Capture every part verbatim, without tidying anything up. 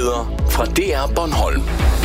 Nyheder fra D R Bornholm.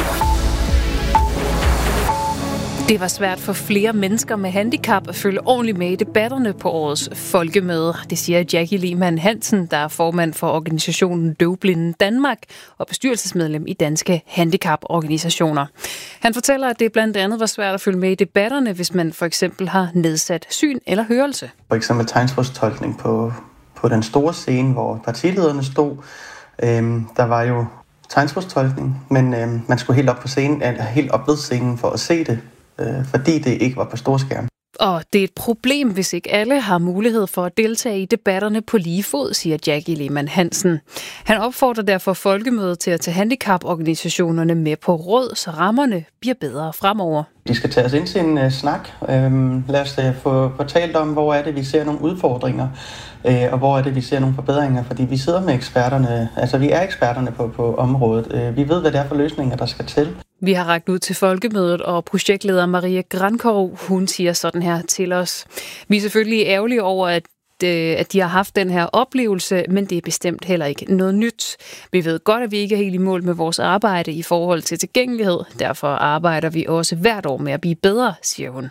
Det var svært for flere mennesker med handicap at følge ordentligt med i debatterne på årets folkemøde. Det siger Jackie Lehmann Hansen, der er formand for organisationen Døvblinde Danmark og bestyrelsesmedlem i Danske Handicaporganisationer. Han fortæller, at det blandt andet var svært at følge med i debatterne, hvis man for eksempel har nedsat syn eller hørelse. For eksempel tegnsprogstolkning på, på den store scene, hvor partilederne stod. Øhm, der var jo tegnsprogstolkning, men øhm, man skulle helt op på scenen, eller helt op ved scenen for at se det, øh, fordi det ikke var på storskærm. Og det er et problem, hvis ikke alle har mulighed for at deltage i debatterne på lige fod, siger Jackie Lehmann Hansen. Han opfordrer derfor folkemødet til at tage handicaporganisationerne med på råd, så rammerne bliver bedre fremover. De skal tage os ind til en uh, snak. Øhm, lad os uh, få, få talt om, hvor er det, vi ser nogle udfordringer, øh, og hvor er det, vi ser nogle forbedringer. Fordi vi sidder med eksperterne, altså vi er eksperterne på, på området. Øh, vi ved, hvad det er for løsninger, der skal til. Vi har rakt ud til folkemødet, og projektleder Maria Grankov, hun siger sådan her til os. Vi er selvfølgelig ærgerlige over, at at de har haft den her oplevelse, men det er bestemt heller ikke noget nyt. Vi ved godt, at vi ikke er helt i mål med vores arbejde i forhold til tilgængelighed. Derfor arbejder vi også hvert år med at blive bedre, siger hun.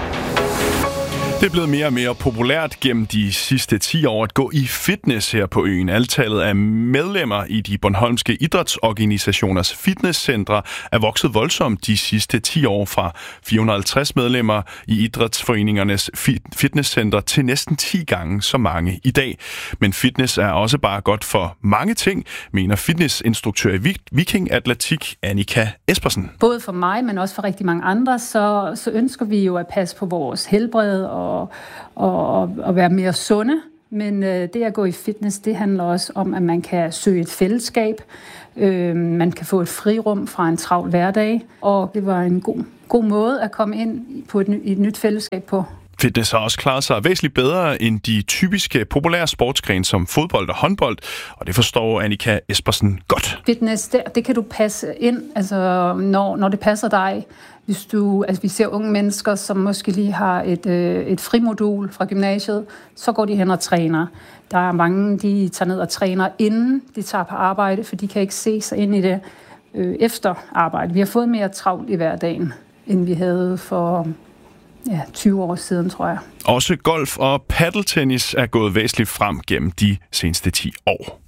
Det er blevet mere og mere populært gennem de sidste ti år at gå i fitness her på øen. Antallet af medlemmer i de bornholmske idrætsorganisationers fitnesscentre er vokset voldsomt de sidste ti år, fra fire hundrede og halvtreds medlemmer i idrætsforeningernes fitnesscentre til næsten ti gange så mange i dag. Men fitness er også bare godt for mange ting, mener fitnessinstruktør i Viking Atletik Annika Espersen. Både for mig, men også for rigtig mange andre, så, så ønsker vi jo at passe på vores helbred og Og, og, og være mere sunde. Men øh, det at gå i fitness, det handler også om, at man kan søge et fællesskab. Øh, man kan få et frirum fra en travl hverdag. Og det var en god, god måde at komme ind på et, et nyt fællesskab på. Fitness har også klaret sig væsentligt bedre end de typiske populære sportsgrene som fodbold og håndbold, og det forstår Annika Espersen godt. Fitness, det, det kan du passe ind, altså når, når det passer dig. Hvis du, altså vi ser unge mennesker, som måske lige har et, øh, et frimodul fra gymnasiet, så går de hen og træner. Der er mange, de tager ned og træner, inden de tager på arbejde, for de kan ikke se sig ind i det øh, efter arbejde. Vi har fået mere travlt i hverdagen, end vi havde for ja, tyve år siden, tror jeg. Også golf og paddeltennis er gået væsentligt frem gennem de seneste ti år.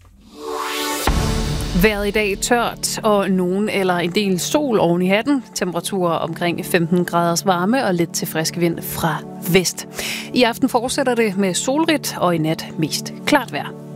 Vejret i dag tørt, og nogen eller en del sol oven i hatten. Temperaturer omkring femten graders varme og lidt til frisk vind fra vest. I aften fortsætter det med solrigt, og i nat mest klart vejr.